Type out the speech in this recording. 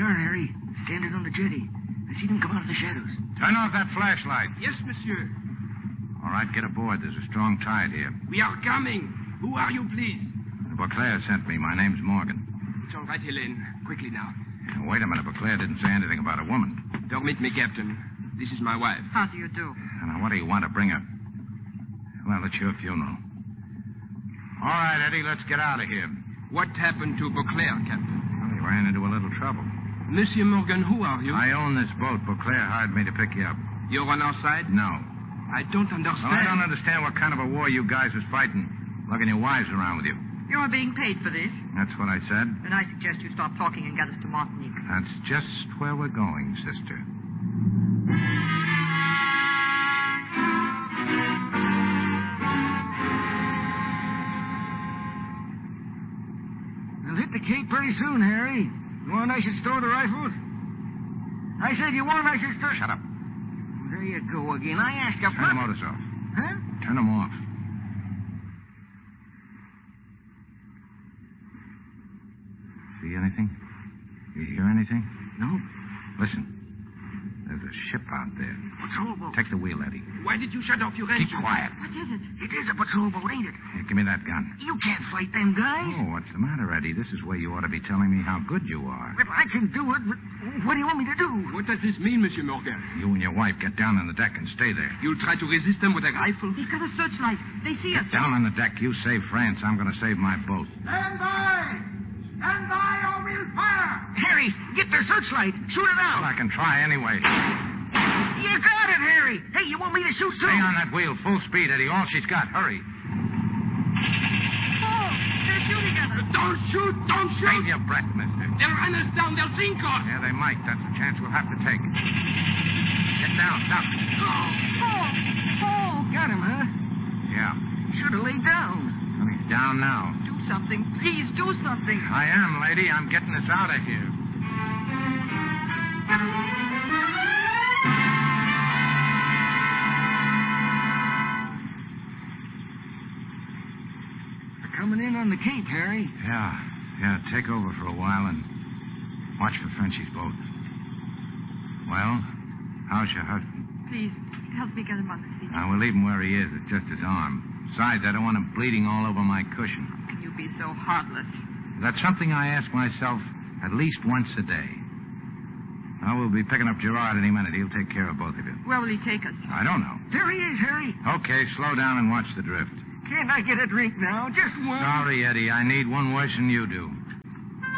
are, Harry. Standing on the jetty. I see them come out of the shadows. Turn off that flashlight. Yes, monsieur. All right, get aboard. There's a strong tide here. We are coming. Who are you, please? Beauclair sent me. My name's Morgan. It's all right, Helene. Quickly now. Wait a minute. Beauclair didn't say anything about a woman. Permit me, Captain. This is my wife. How do you do? Now, what do you want to bring her? Well, it's your funeral. All right, Eddie, let's get out of here. What happened to Beauclair, Captain? Well, he ran into a little trouble. Monsieur Morgan, who are you? I own this boat. Beauclair hired me to pick you up. You're on our side? No. I don't understand. Well, I don't understand what kind of a war you guys was fighting. Lugging your wives around with you. You're being paid for this. That's what I said. Then I suggest you stop talking and get us to Martinique. That's just where we're going, sister. We'll hit the Cape pretty soon, Harry. You want I should store the rifles? I said you want I should store... Shut up. There you go again. I asked you... Turn the motors off. Huh? Turn them off. See anything? You hear anything? No. Listen. There's a ship out there. Patrol boat. Take the wheel, Eddie. Why did you shut off your Keep engine? quiet. What is it? It is a patrol boat, ain't it? Here, give me that gun. You can't fight them guys. Oh, what's the matter, Eddie? This is where you ought to be telling me how good you are. Well, I can do it, but what do you want me to do? What does this mean, Monsieur Morgan? You and your wife get down on the deck and stay there. You'll try to resist them with a rifle? He's got a searchlight. They see us. Get down on the deck. You save France. I'm going to save my boat. Stand by! Stand by or we'll fire! Harry, get their searchlight. Shoot it Well, out. I can try anyway. You got it, Harry. Hey, you want me to shoot too? Stay on that wheel. Full speed, Eddie. All she's got. Hurry. Oh, they're shooting at us. Don't shoot! Don't shoot! Save your breath, mister. They'll run us down. They'll sink us. Yeah, they might. That's a chance we'll have to take. Get down. Stop. Oh, Got him, huh? Yeah. Should have laid down. Well, he's down now. do something. Please, do something. I am, lady. I'm getting us out of here. They're coming in on the Cape, Harry. Yeah. Take over for a while and watch for Frenchy's boat. Well, how's your husband? Please, help me get him on the seat. We'll leave him where he is. It's just his arm. Besides, I don't want him bleeding all over my cushion. How can you be so heartless? That's something I ask myself at least once a day. Now, we'll be picking up Gerard any minute. He'll take care of both of you. Where will he take us? I don't know. There he is, Harry. Okay, slow down and watch the drift. Can't I get a drink now? Just one. Sorry, Eddie. I need one worse than you do.